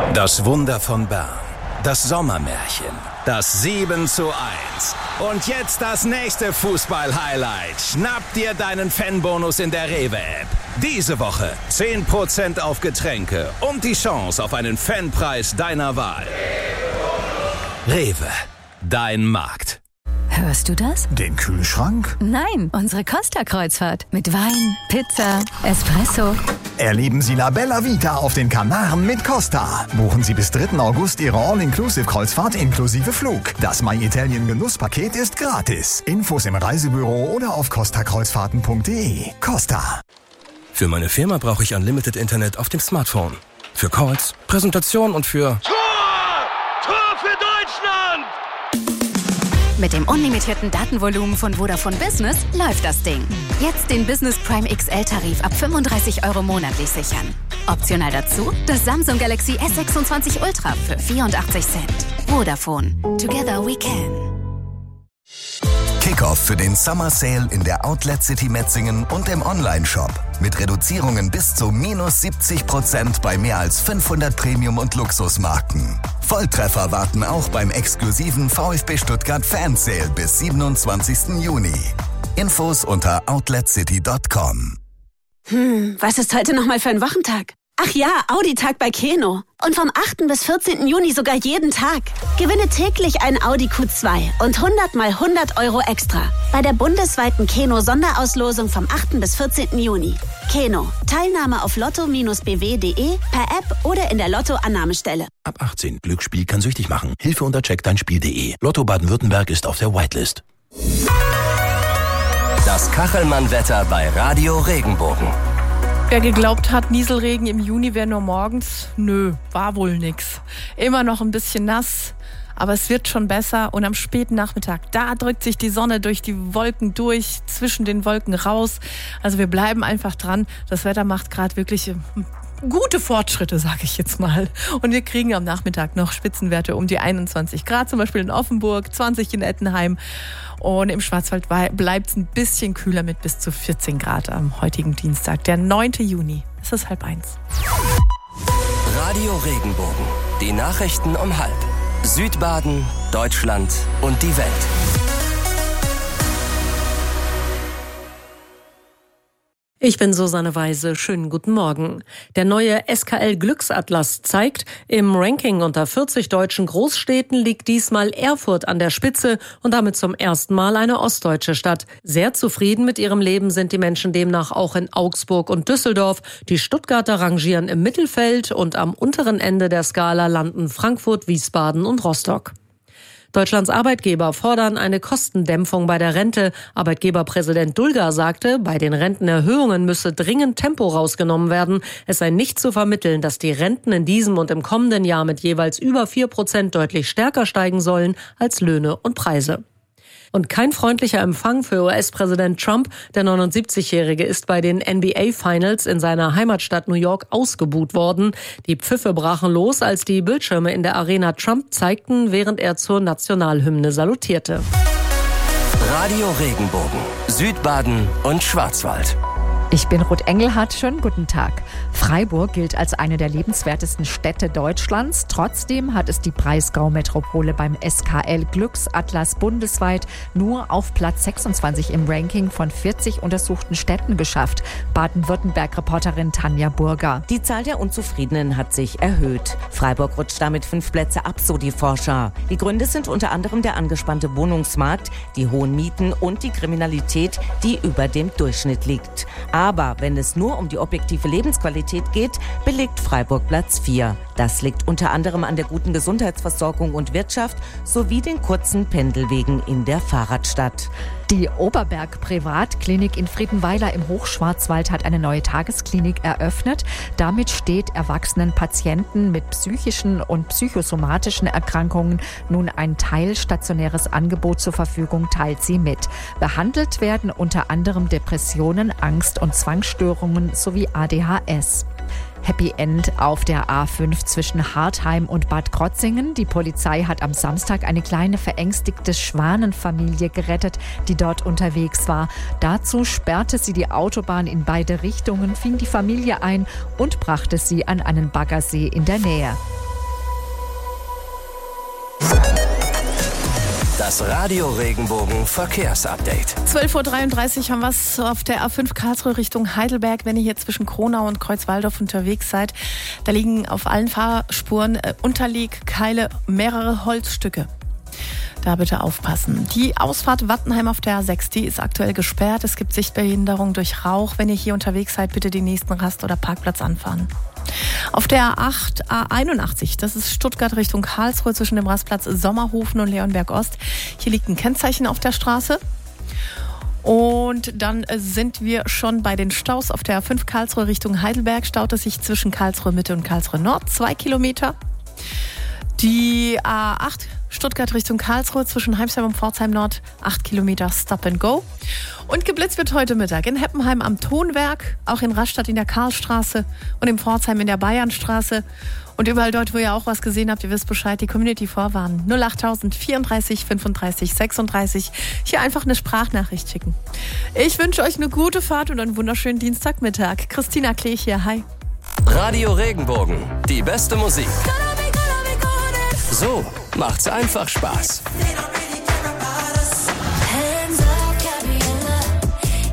Das Wunder von Bern. Das Sommermärchen. Das 7:1. Und jetzt das nächste Fußball-Highlight. Schnapp dir deinen Fanbonus in der Rewe-App. Diese Woche 10% auf Getränke und die Chance auf einen Fanpreis deiner Wahl. Rewe. Dein Markt. Hörst du das? Den Kühlschrank? Nein, unsere Costa-Kreuzfahrt. Mit Wein, Pizza, Espresso. Erleben Sie La Bella Vita auf den Kanaren mit Costa. Buchen Sie bis 3. August Ihre All-Inclusive-Kreuzfahrt inklusive Flug. Das My Italien Genusspaket ist gratis. Infos im Reisebüro oder auf costakreuzfahrten.de. Costa. Für meine Firma brauche ich Unlimited Internet auf dem Smartphone. Für Calls, Präsentation und für... Tor für Deutschland! Mit dem unlimitierten Datenvolumen von Vodafone Business läuft das Ding. Jetzt den Business Prime XL-Tarif ab 35 € monatlich sichern. Optional dazu das Samsung Galaxy S26 Ultra für 84 Cent. Vodafone. Together we can. Kickoff für den Summer Sale in der Outlet City Metzingen und im Onlineshop. Mit Reduzierungen bis zu -70% bei mehr als 500 Premium- und Luxusmarken. Volltreffer warten auch beim exklusiven VfB Stuttgart Fan Sale bis 27. Juni. Infos unter outletcity.com. Was ist heute nochmal für ein Wochentag? Ach ja, Audi-Tag bei Keno. Und vom 8. bis 14. Juni sogar jeden Tag. Gewinne täglich ein Audi Q2 und 100 mal 100 € extra. Bei der bundesweiten Keno-Sonderauslosung vom 8. bis 14. Juni. Keno. Teilnahme auf lotto-bw.de, per App oder in der Lotto-Annahmestelle. Ab 18. Glücksspiel kann süchtig machen. Hilfe unter checkdeinspiel.de. Lotto Baden-Württemberg ist auf der Whitelist. Das Kachelmann-Wetter bei Radio Regenbogen. Wer geglaubt hat, Nieselregen im Juni wäre nur morgens, nö, war wohl nix. Immer noch ein bisschen nass, aber es wird schon besser und am späten Nachmittag, da drückt sich die Sonne durch die Wolken durch, zwischen den Wolken raus. Also wir bleiben einfach dran. Das Wetter macht gerade wirklich gute Fortschritte, sage ich jetzt mal. Und wir kriegen am Nachmittag noch Spitzenwerte um die 21 Grad, zum Beispiel in Offenburg, 20 in Ettenheim. Und im Schwarzwald bleibt es ein bisschen kühler mit bis zu 14 Grad am heutigen Dienstag, der 9. Juni. Es ist 12:30. Radio Regenbogen. Die Nachrichten um 12:30. Südbaden, Deutschland und die Welt. Ich bin Susanne Weise. Schönen guten Morgen. Der neue SKL Glücksatlas zeigt, im Ranking unter 40 deutschen Großstädten liegt diesmal Erfurt an der Spitze und damit zum ersten Mal eine ostdeutsche Stadt. Sehr zufrieden mit ihrem Leben sind die Menschen demnach auch in Augsburg und Düsseldorf. Die Stuttgarter rangieren im Mittelfeld und am unteren Ende der Skala landen Frankfurt, Wiesbaden und Rostock. Deutschlands Arbeitgeber fordern eine Kostendämpfung bei der Rente. Arbeitgeberpräsident Dulger sagte, bei den Rentenerhöhungen müsse dringend Tempo rausgenommen werden. Es sei nicht zu vermitteln, dass die Renten in diesem und im kommenden Jahr mit jeweils über 4% deutlich stärker steigen sollen als Löhne und Preise. Und kein freundlicher Empfang für US-Präsident Trump. Der 79-Jährige ist bei den NBA-Finals in seiner Heimatstadt New York ausgebuht worden. Die Pfiffe brachen los, als die Bildschirme in der Arena Trump zeigten, während er zur Nationalhymne salutierte. Radio Regenbogen. Südbaden und Schwarzwald. Ich bin Ruth Engelhardt, schönen guten Tag. Freiburg gilt als eine der lebenswertesten Städte Deutschlands. Trotzdem hat es die Breisgau-Metropole beim SKL Glücksatlas bundesweit nur auf Platz 26 im Ranking von 40 untersuchten Städten geschafft. Baden-Württemberg-Reporterin Tanja Burger. Die Zahl der Unzufriedenen hat sich erhöht. Freiburg rutscht damit 5 Plätze ab, so die Forscher. Die Gründe sind unter anderem der angespannte Wohnungsmarkt, die hohen Mieten und die Kriminalität, die über dem Durchschnitt liegt. Aber wenn es nur um die objektive Lebensqualität geht, belegt Freiburg Platz 4. Das liegt unter anderem an der guten Gesundheitsversorgung und Wirtschaft sowie den kurzen Pendelwegen in der Fahrradstadt. Die Oberberg Privatklinik in Friedenweiler im Hochschwarzwald hat eine neue Tagesklinik eröffnet. Damit steht erwachsenen Patienten mit psychischen und psychosomatischen Erkrankungen nun ein teilstationäres Angebot zur Verfügung, teilt sie mit. Behandelt werden unter anderem Depressionen, Angst- und Zwangsstörungen sowie ADHS. Happy End auf der A5 zwischen Hartheim und Bad Krotzingen. Die Polizei hat am Samstag eine kleine verängstigte Schwanenfamilie gerettet, die dort unterwegs war. Dazu sperrte sie die Autobahn in beide Richtungen, fing die Familie ein und brachte sie an einen Baggersee in der Nähe. Das Radio Regenbogen Verkehrsupdate. 12.33 Uhr haben wir es auf der A5 Karlsruhe Richtung Heidelberg. Wenn ihr hier zwischen Kronau und Kreuzwaldorf unterwegs seid, da liegen auf allen Fahrspuren Unterlegkeile, mehrere Holzstücke. Da bitte aufpassen. Die Ausfahrt Wattenheim auf der A6, die ist aktuell gesperrt. Es gibt Sichtbehinderung durch Rauch. Wenn ihr hier unterwegs seid, bitte den nächsten Rast- oder Parkplatz anfahren. Auf der A8, A81, das ist Stuttgart Richtung Karlsruhe zwischen dem Rastplatz Sommerhofen und Leonberg Ost. Hier liegt ein Kennzeichen auf der Straße. Und dann sind wir schon bei den Staus auf der A5 Karlsruhe Richtung Heidelberg. Staut es sich zwischen Karlsruhe Mitte und Karlsruhe Nord 2 Kilometer. Die A8 Stuttgart Richtung Karlsruhe zwischen Heimsheim und Pforzheim Nord 8 Kilometer Stop and Go. Und geblitzt wird heute Mittag in Heppenheim am Tonwerk, auch in Rastatt in der Karlstraße und in Pforzheim in der Bayernstraße. Und überall dort, wo ihr auch was gesehen habt, ihr wisst Bescheid, die Community vorwarnen. 08000 34 35 36. Hier einfach eine Sprachnachricht schicken. Ich wünsche euch eine gute Fahrt und einen wunderschönen Dienstagmittag. Christina Klech hier, hi. Radio Regenbogen, die beste Musik. So macht's einfach Spaß.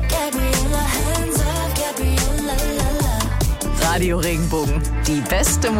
Radio Regenbogen, die beste Musik.